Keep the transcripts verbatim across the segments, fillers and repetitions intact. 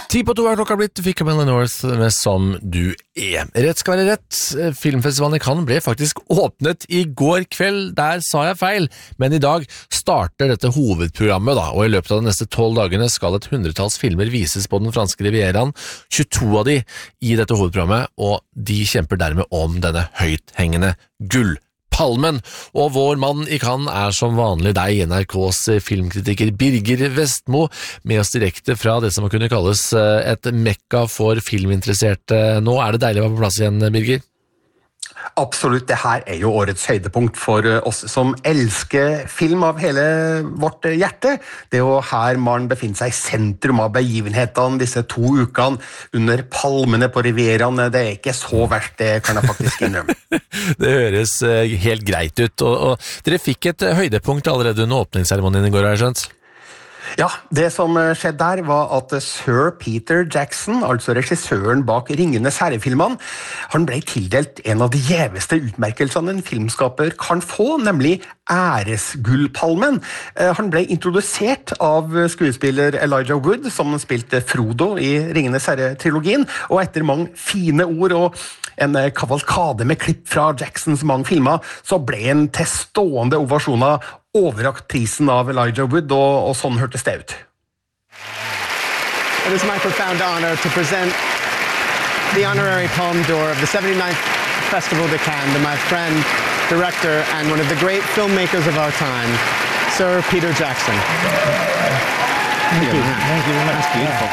Ti på to er klokka blitt, fikk Camilla North med Som du er. Rett skal være rett. Filmfestivalen i Cannes ble faktisk åpnet i går kveld. Der sa jeg feil, men i dag starter dette hovedprogrammet da, og i løpet av de neste tolv dagene skal et hundretalls filmer vises på den franske rivieraen, tjueto av de i dette hovedprogrammet, og de kjemper dermed om denne høythengende gull. Palmen, og vår mann i Cannes er som vanlig deg, N R K's filmkritiker Birger Vestmo, med oss direkte fra det som må kunne kalles et mekka for filminteresserte. Nå er det deilig å være på plass igjen, Birger. Absolutt, det her er jo årets høydepunkt for oss som elsker film av hele vårt hjerte. Det er jo her man befinner seg i sentrum av begivenhetene disse to ukene under palmene på Rivieraen. Det er ikke så verst, det kan jeg faktisk innrømme. Det høres helt greit ut, og, og dere fikk et høydepunkt allerede under åpningsseremonien i går, har jeg skjønt? Ja, det som skjedde der var at Sir Peter Jackson, altså regissøren bak Ringenes herre-filmene, han ble tildelt en av de gjeveste utmerkelsene en filmskaper kan få, nemlig æresgullpalmen. Han ble introdusert av skuespiller Elijah Wood, som spilte Frodo i Ringenes herre-trilogien, og etter mange fine ord og en kavalkade med klipp fra Jacksons mange filmer, så ble en til stående ovasjoner overrakt prisen av Elijah Wood, og, og sånn hørtes det ut. It is my profound honor to present the honorary Palme d'Or of the seventy-ninth Festival de Cannes to my friend, director, and one of the great filmmakers of our time, Sir Peter Jackson. Thank you. Thank you very much. That's beautiful.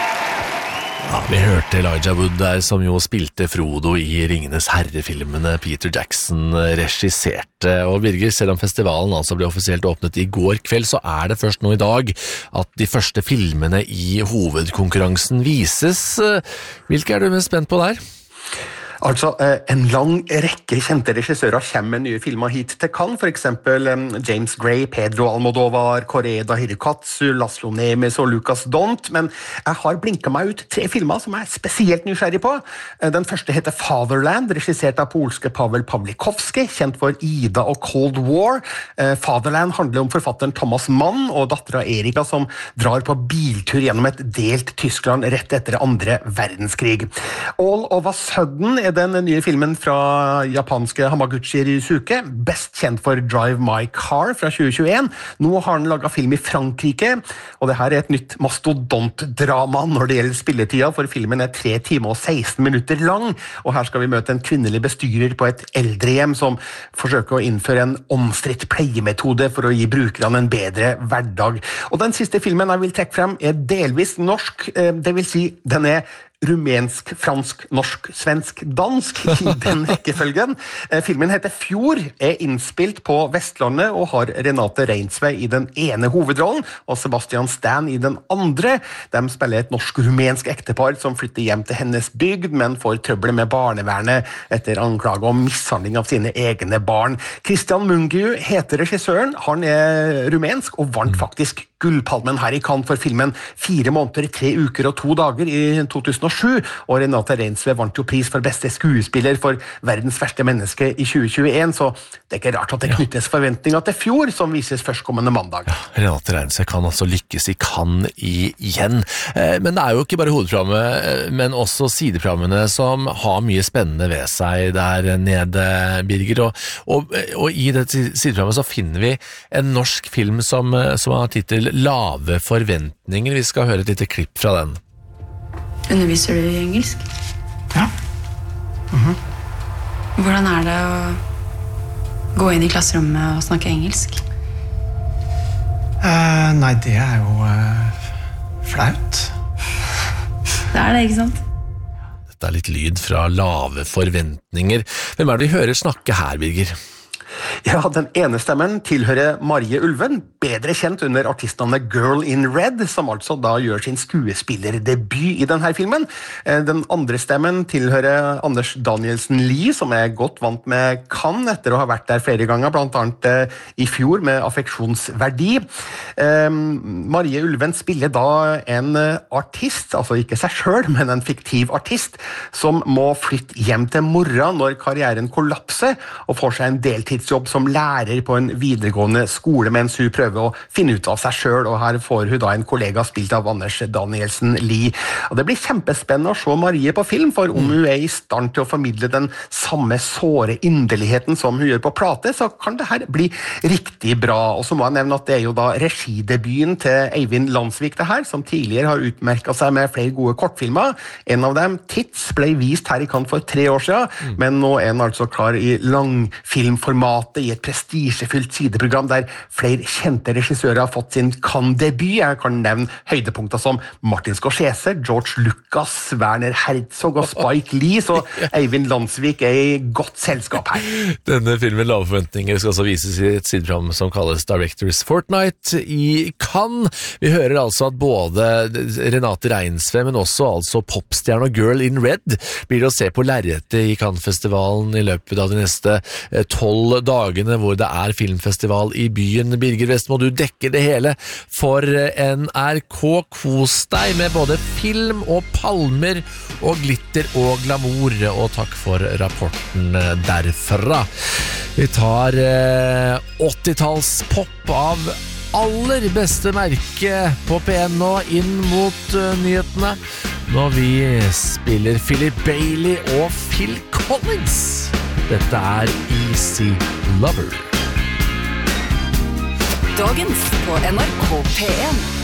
Ja, vi hørte Elijah Wood der, som jo spilte Frodo i Ringenes herre-filmene Peter Jackson regisserte. Og Birger, selv om festivalen altså ble offisielt åpnet i går kveld, så er det først nå i dag at de første filmene i hovedkonkurransen vises. Hvilke er du mest spent på der? Altså, en lang rekke kjente regissører kommer med nye filmer hit til Cannes, for eksempel James Gray, Pedro Almodovar, Koreda Hirokatsu, Laszlo Nemes og Lucas Dont, men jeg har blinket meg ut tre filmer som jeg er spesielt nysgjerrig på. Den første heter Fatherland, regissert av polske Pavel Pawlikowski, kjent for Ida og Cold War. Fatherland handler om forfatteren Thomas Mann og datteren Erika som drar på biltur gjennom et delt Tyskland rett etter andre verdenskrig. All of a Sudden er den nye filmen fra japanske Hamaguchi Ryusuke, best kjent for Drive My Car fra tjue tjueen. Nå har han laget film i Frankrike, og det her er et nytt mastodontdrama når det gjelder spilletida, for filmen er tre timer og seksten minutter lang, og her skal vi møte en kvinnelig bestyrer på et eldrehjem som forsøker å innføre en omstridt pleiemetode for å gi brukerne en bedre hverdag. Og den siste filmen jeg vil trekke frem er delvis norsk, det vil si den er rumensk, fransk, norsk, svensk, dansk i den rekkefølgen. Filmen heter Fjord, er innspilt på Vestlandet og har Renate Reinsve i den ene hovedrollen og Sebastian Stan i den andre. De spiller et norsk-rumensk ektepar som flytter hjem til hennes bygd, men får trøbbel med barnevernet etter anklage om mishandling av sine egne barn. Christian Mungiu heter regissøren, han er rumensk og vant faktisk Gullpalmen her i Cannes for filmen Fire måneder, tre uker og to dager i to tusen og sju, og Renate Reinsve vant jo pris for beste skuespiller for Verdens verste menneske i tjue tjueen, så det er ikke rart at det knyttes forventninger til Fjord, som vises førstkommende mandag. Ja, Renate Reinsve kan altså lykkes i Cannes igjen. Men det er jo ikke bare hovedprogrammet, men også sideprogrammene som har mye spennende ved seg der nede, Birger, og, og, og i det sideprogrammet så finner vi en norsk film som, som har titel Lave forventninger. Vi skal høre et lite klipp fra den. Underviser du i engelsk? Ja. Mhm. Hvordan er det å gå inn i klasserommet og snakke engelsk? Uh, nei, det er jo uh, flaut. Det er det, ikke sant? Dette er litt lyd fra Lave forventninger. Hvem er det vi hører snakke her, Birger? Ja, den ene stemmen tilhører Marie Ulven, bedre kjent under artistnavnet Girl in Red, som altså da gjør sin skuespillerdebut i denne filmen. Den andre stemmen tilhører Anders Danielsen Lie, som er godt vant med Cannes etter å ha vært der flere ganger, blant annet i fjor med Affeksjonsverdi. Marie Ulven spiller da en artist, altså ikke seg selv, men en fiktiv artist, som må flytte hjem til mora når karrieren kollapser og får seg en deltidsjobb som lærer på en videregående skole mens hun prøver å finne ut av seg selv, og her får hun da en kollega spilt av Anders Danielsen Lie. Og det blir kjempespennende å se Marie på film, for om hun er i stand til å formidle den samme såre inderligheten som hun gjør på plate, så kan det her bli riktig bra. Og så må jeg nevne at det er jo da regidebuten til Eivind Landsvik det her, som tidligere har utmerket seg med flere gode kortfilmer. En av dem, Tits, ble vist her i Cannes for tre år siden, mm. men nå er den altså klar i langfilmformatet i et prestisjefylt sideprogram der flere kjente regissører har fått sin Cannes-debut. Jeg kan nevne høydepunkter som Martin Scorsese, George Lucas, Werner Herzog og Spike Lee, så Eivind Landsvik er i godt selskap her. Denne filmen Lave forventninger skal altså vises i et sideprogram som kalles Directors Fortnight i Cannes. Vi hører altså at både Renate Reinsve, men også altså popstjerne og Girl in Red blir å se på lerretet i Cannes-festivalen i løpet av de neste tolv dagene, hvor det er filmfestival i byen. Birger Westmo, du dekker det hele for N R K. Kos deg med både film og palmer og glitter og glamour, og takk for rapporten derfra. Vi tar åttitalls-pop av aller beste merke på P N nå inn mot uh, nyhetene, når vi spiller Philip Bailey og Phil Collins. Dette er Easy Lover. Dagens på N R K P en.